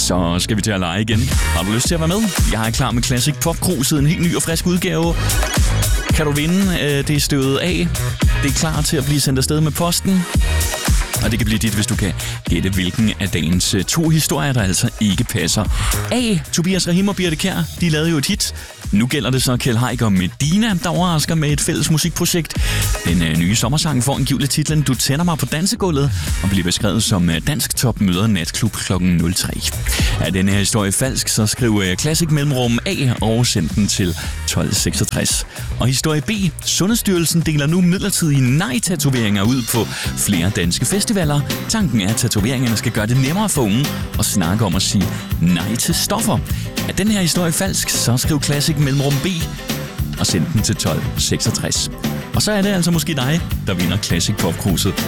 Så skal vi til at lege igen. Har du lyst til at være med? Jeg er klar med Classic Pop-kruset, en helt ny og frisk udgave. Kan du vinde? Det er støvet af. Det er klar til at blive sendt afsted med posten. Og det kan blive dit, hvis du kan gætte, hvilken af dagens 2 historier, der altså ikke passer. A. Tobias Rahim og Birte Kjær, de lavede jo et hit. Nu gælder det så Kjeld Heick og Medina, der overrasker med et fælles musikprojekt. Den nye sommersang får angiveligt titlen Du tænder mig på dansegulvet og bliver beskrevet som dansk top møder natklub kl. 03. Er denne her historie falsk, så skriv Classic mellemrum A og send den til 1266. Og historie B. Sundhedsstyrelsen deler nu midlertidige nej-tatoveringer ud på flere danske festivaler. Tanken er, at tatoveringerne skal gøre det nemmere for unge at snakke om at sige nej til stoffer. Er den her historie falsk, så skriv Classic mellemrum B og send den til 1266. Og så er det altså måske dig, der vinder Classic Pop-kruset.